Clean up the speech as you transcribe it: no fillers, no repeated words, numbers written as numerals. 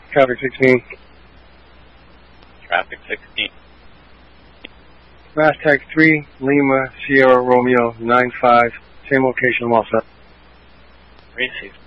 Traffic 16. Traffic 16. Mastag 3, Lima, Sierra Romeo 95. Same location, I'm all set. 3-6.